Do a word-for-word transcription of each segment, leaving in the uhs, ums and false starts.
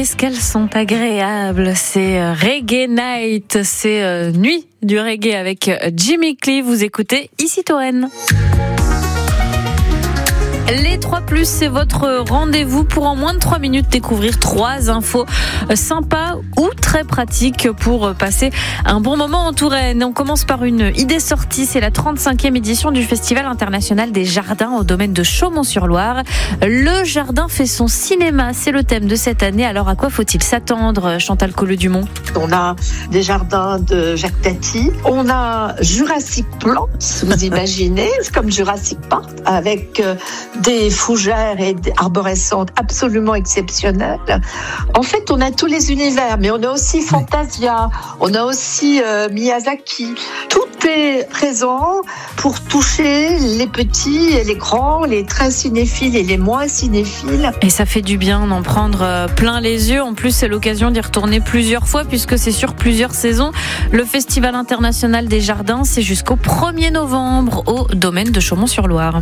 qu'est-ce qu'elles sont agréables. C'est Reggae Night, c'est euh, nuit du reggae avec Jimmy Cliff. Vous écoutez ici Touraine. Les trois plus, c'est votre rendez-vous pour en moins de trois minutes découvrir trois infos sympas ou très pratiques pour passer un bon moment en Touraine. On commence par une idée sortie, c'est la trente-cinquième édition du Festival international des jardins au domaine de Chaumont-sur-Loire. Le jardin fait son cinéma, c'est le thème de cette année. Alors à quoi faut-il s'attendre, Chantal Colleux-Dumont ? On a des jardins de Jacques Tati, on a Jurassic Plants, vous imaginez, comme Jurassic Park, avec des fougères et des arborescentes absolument exceptionnelles. En fait, on a tous les univers, mais on a aussi Fantasia, on a aussi euh, Miyazaki. Tout est présent pour toucher les petits et les grands, les très cinéphiles et les moins cinéphiles. Et ça fait du bien d'en prendre plein les yeux. En plus, c'est l'occasion d'y retourner plusieurs fois puisque c'est sur plusieurs saisons. Le Festival international des jardins, c'est jusqu'au premier novembre au domaine de Chaumont-sur-Loire.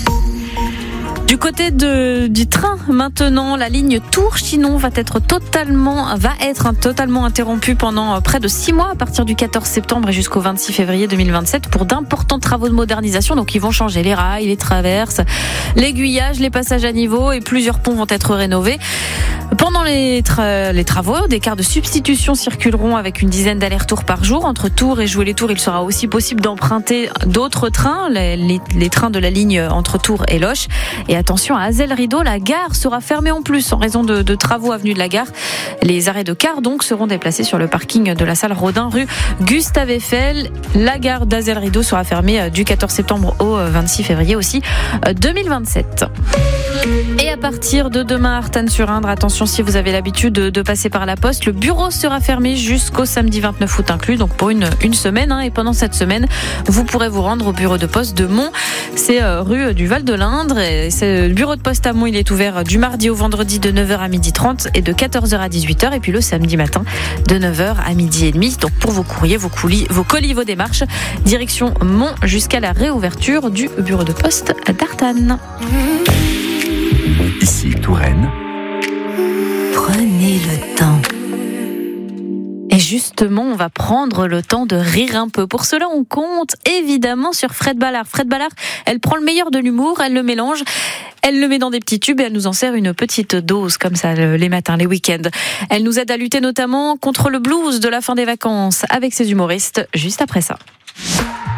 Du côté de, du train, maintenant, la ligne Tours-Chinon va être totalement, va être totalement interrompue pendant près de six mois à partir du quatorze septembre et jusqu'au vingt-six février deux mille vingt-sept pour d'importants travaux de modernisation. Donc, ils vont changer les rails, les traverses, l'aiguillage, les passages à niveau et plusieurs ponts vont être rénovés. Pendant les, tra- les travaux, des cars de substitution circuleront avec une dizaine d'allers-retours par jour. Entre Tours et Joué-les-Tours, il sera aussi possible d'emprunter d'autres trains, les, les, les trains de la ligne entre Tours et Loches. Et attention à Azel-Rideau, la gare sera fermée en plus en raison de, de travaux avenue de la Gare. Les arrêts de cars donc seront déplacés sur le parking de la salle Rodin rue Gustave Eiffel. La gare d'Azel-Rideau sera fermée du quatorze septembre au vingt-six février aussi deux mille vingt-sept. Et à partir de demain, Artanne-sur-Indre, attention si vous avez l'habitude de, de passer par la poste, le bureau sera fermé jusqu'au samedi vingt-neuf août inclus, donc pour une, une semaine. Hein, et pendant cette semaine, vous pourrez vous rendre au bureau de poste de Mont. C'est euh, rue du Val-de-l'Indre. Et c'est, le bureau de poste à Mont, il est ouvert du mardi au vendredi de neuf heures à midi trente et de quatorze heures à dix-huit heures. Et puis le samedi matin de neuf heures à midi et demi. Donc pour vos courriers, vos colis, vos colis, vos démarches, direction Mont jusqu'à la réouverture du bureau de poste d'Artanne. Ici Touraine. Prenez le temps. Et justement, on va prendre le temps de rire un peu. Pour cela, on compte évidemment sur Fred Ballard. Fred Ballard, elle prend le meilleur de l'humour, elle le mélange, elle le met dans des petits tubes et elle nous en sert une petite dose comme ça les matins, les week-ends. Elle nous aide à lutter notamment contre le blues de la fin des vacances avec ses humoristes juste après ça.